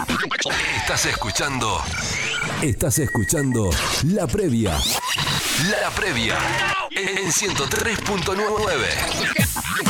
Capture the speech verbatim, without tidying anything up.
Estás escuchando. Estás escuchando La Previa. La Previa. En ciento tres punto nueve.